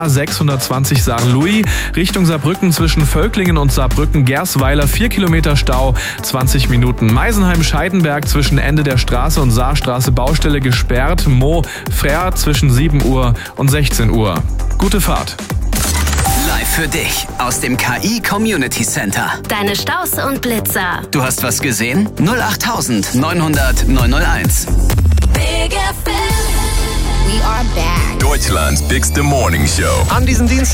620 Saarlouis, Richtung Saarbrücken zwischen Völklingen und Saarbrücken-Gersweiler 4 Kilometer Stau, 20 Minuten. Meisenheim-Scheidenberg zwischen Ende der Straße und Saarstraße Baustelle gesperrt. Mo-Frerr zwischen 7 Uhr und 16 Uhr. Gute Fahrt. Live für dich aus dem KI Community Center. Deine Staus und Blitzer. Du hast was gesehen? 08900 901. Big FM. We are back. Deutschlands bigste Morning Show. An diesem Dienstag